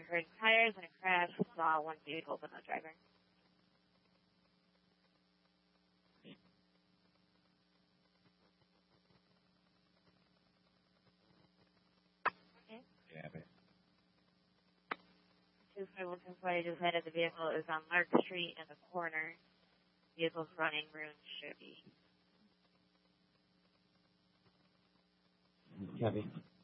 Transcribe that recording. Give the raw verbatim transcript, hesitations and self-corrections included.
heard tires and a crash. Saw one vehicle but no driver. Okay. Yeah, but two five one ten four, I just headed the vehicle is on Lark Street in the corner. Vehicle's running, room should be. Copy.